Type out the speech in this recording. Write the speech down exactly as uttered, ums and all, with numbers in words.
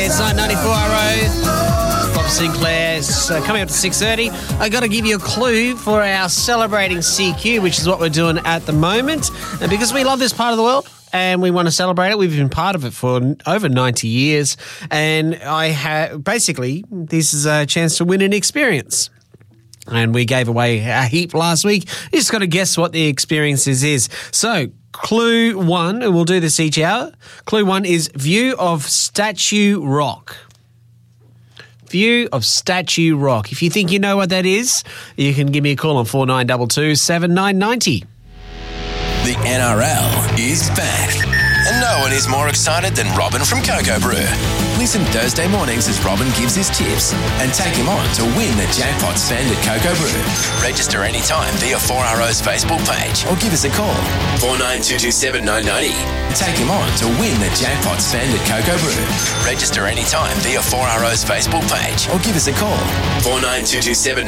It's nine ninety-four R O. Bob Sinclair's uh, coming up to six thirty. I got to give you a clue for our Celebrating C Q, which is what we're doing at the moment. And because we love this part of the world and we want to celebrate it, we've been part of it for over ninety years. And I have basically, this is a chance to win an experience. And we gave away a heap last week. You just got to guess what the experience is. So, clue one, and we'll do this each hour. Clue one is View of Statue Rock. View of Statue Rock. If you think you know what that is, you can give me a call on four nine two two, seven nine nine zero. The N R L is back. And no one is more excited than Robin from Cocoa Brew. Listen Thursday mornings as Robin gives his tips and take him on to win the Jackpot Standard Cocoa Brew. Register anytime via four R O's Facebook page or give us a call, four nine two two, seven nine nine zero. Take him on to win the Jackpot Standard Cocoa Brew. Register anytime via four R O's Facebook page or give us a call, four nine two two, seven